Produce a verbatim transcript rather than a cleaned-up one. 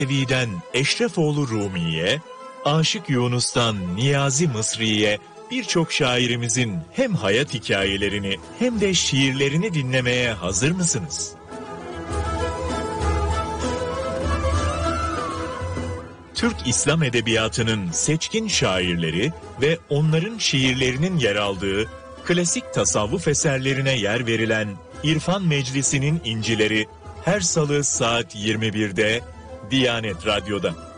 Evi'den Eşrefoğlu Rumi'ye, Aşık Yunus'tan Niyazi Mısri'ye birçok şairimizin hem hayat hikayelerini hem de şiirlerini dinlemeye hazır mısınız? Türk İslam Edebiyatı'nın seçkin şairleri ve onların şiirlerinin yer aldığı klasik tasavvuf eserlerine yer verilen İrfan Meclisi'nin incileri her salı saat yirmi birde Diyanet Radyo'da.